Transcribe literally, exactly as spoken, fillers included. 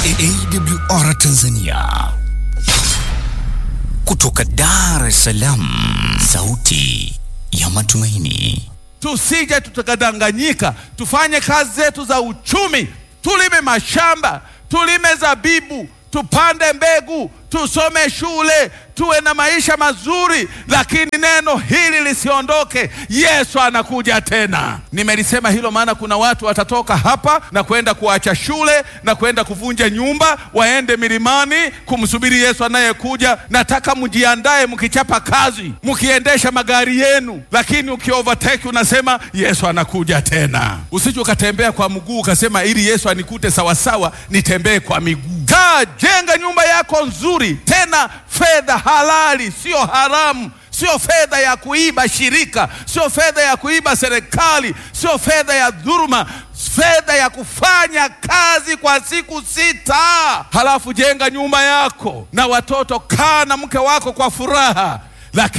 A W R Tanzania, kutoka Dar es Salaam, sauti ya matumaini. Tusije tutakadanganyika, tufanye kazi zetu za uchumi, tulime mashamba, tulime zabibu, tupande mbegu, tusome shule, tuwe na maisha mazuri, lakini neno hili lisiondoke. Yesu anakuja tena. Nimelisema hilo maana kuna watu watatoka hapa na kwenda kuacha shule na kwenda kuvunja nyumba, waende milimani kumsubiri Yesu anayekuja. Nataka mjiandae, mkichapa kazi, mkiendesha magari yenu, lakini ukiovertake unasema Yesu anakuja tena. Usije ukatembea kwa mguu ukasema ili Yesu anikute sawa sawa nitembee kwa miguu. Kaa, jenga nyumba yako nzuri, tena fedha halali, sio haramu, sio fedha ya kuiba shirika, sio fedha ya kuiba serikali, sio fedha ya dhuluma, fedha ya kufanya kazi kwa siku sita. Halafu jenga nyumba yako na watoto, kaa na mke wako kwa furaha.